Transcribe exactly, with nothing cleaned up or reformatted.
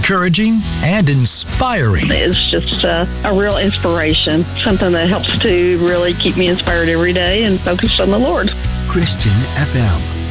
encouraging, and inspiring. It's just uh, a real inspiration, something that helps to really keep me inspired every day and focused on the Lord. Christian F M.